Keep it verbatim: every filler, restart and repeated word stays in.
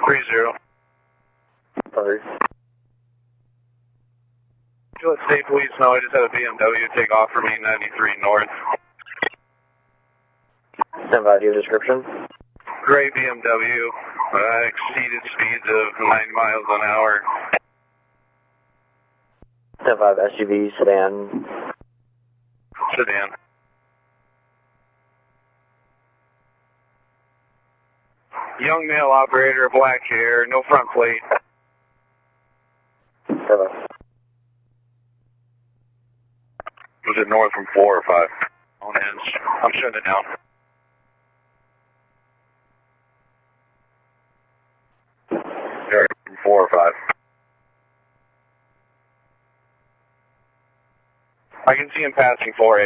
three zero. Sorry. Let State Police know I just had a B M W take off from E ninety-three North. Stand by, do you have a description? Gray B M W, uh, exceeded speeds of ninety miles an hour. Stand by, S U V, sedan. Sedan. Young male operator, black hair, no front plate. Stand by. Was it north from four or five? On ends. I'm shutting it down. There, from four or five. I can see him passing four eight.